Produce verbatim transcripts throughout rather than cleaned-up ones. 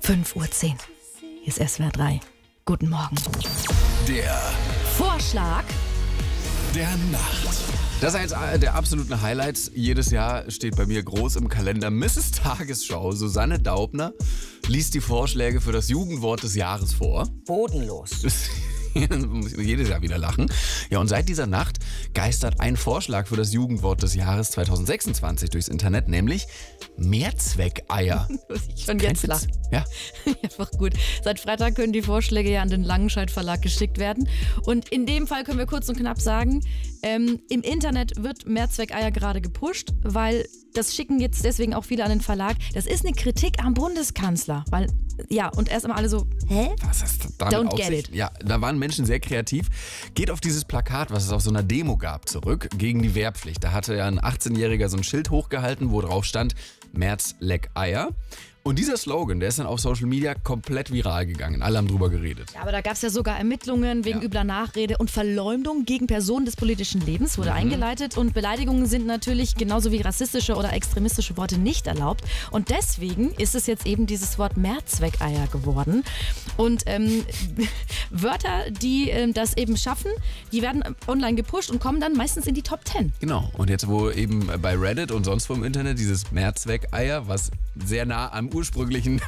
fünf Uhr zehn. Hier ist S W R drei. Guten Morgen. Der Vorschlag der Nacht. Das ist eins der absoluten Highlights. Jedes Jahr steht bei mir groß im Kalender Misses Tagesschau. Susanne Daubner liest die Vorschläge für das Jugendwort des Jahres vor. Bodenlos. Muss ich jedes Jahr wieder lachen. Ja, und seit dieser Nacht geistert ein Vorschlag für das Jugendwort des Jahres zwanzig sechsundzwanzig durchs Internet, nämlich Mehrzweckeier. muss ich schon Kein jetzt Witz. lachen. Ja. Einfach gut. Seit Freitag können die Vorschläge ja an den Langenscheidt Verlag geschickt werden. Und in dem Fall können wir kurz und knapp sagen, ähm, im Internet wird Mehrzweckeier gerade gepusht, weil das schicken jetzt deswegen auch viele an den Verlag. Das ist eine Kritik am Bundeskanzler. Weil, ja, und erst einmal alle so, hä? Was ist das damit Don't auf get sich? it. Ja, da waren Menschen sehr kreativ. Geht auf dieses Plakat, was es auf so einer Demo gab, zurück, gegen die Wehrpflicht. Da hatte ja ein achtzehnjähriger so ein Schild hochgehalten, wo drauf stand, Merz leck Eier. Und dieser Slogan, der ist dann auf Social Media komplett viral gegangen. Alle haben drüber geredet. Ja, aber da gab es ja sogar Ermittlungen wegen Ja. übler Nachrede und Verleumdung gegen Personen des politischen Lebens wurde eingeleitet. Und Beleidigungen sind natürlich genauso wie rassistische oder extremistische Worte nicht erlaubt. Und deswegen ist es jetzt eben dieses Wort Mehrzweckeier geworden. Und ähm, Wörter, die ähm, das eben schaffen, die werden online gepusht und kommen dann meistens in die Top Ten. Genau. Und jetzt, wo eben bei Reddit und sonst wo im Internet dieses Mehrzweckeier, was sehr nah am ursprünglichen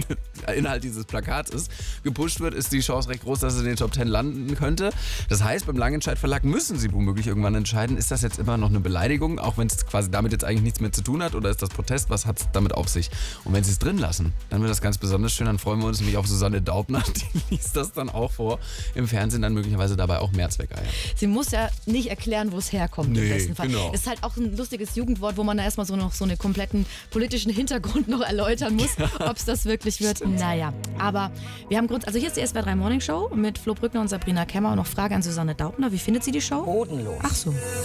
Inhalt dieses Plakats ist, gepusht wird, ist die Chance recht groß, dass es in den Top Ten landen könnte. Das heißt, beim Langenscheidt Verlag müssen sie womöglich irgendwann entscheiden, ist das jetzt immer noch eine Beleidigung, auch wenn es quasi damit jetzt eigentlich nichts mehr zu tun hat, oder ist das Protest, was hat es damit auf sich? Und wenn sie es drin lassen, dann wird das ganz besonders schön, dann freuen wir uns nämlich auf Susanne Daubner, die liest das dann auch vor, im Fernsehen dann möglicherweise dabei auch Mehrzweckeier. Sie muss ja nicht erklären, wo es herkommt im Nee, besten Fall. genau. Ist halt auch ein lustiges Jugendwort, wo man da erstmal so noch so einen kompletten politischen Hintergrund noch erläutern muss, ob es das wirklich wird. Naja, aber wir haben Grund, also hier ist die S W R drei Morning Show mit Flo Brückner und Sabrina Kemmer und noch Frage an Susanne Daubner. Wie findet sie die Show? Bodenlos. Ach so.